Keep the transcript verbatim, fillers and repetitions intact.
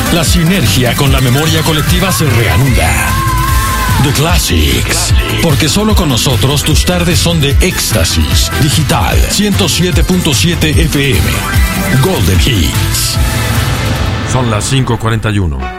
La sinergia con la memoria colectiva se reanuda. The Classics. Porque solo con nosotros tus tardes son de éxtasis. Digital ciento siete punto siete F M. Golden Hits. Son las cinco cuarenta y uno.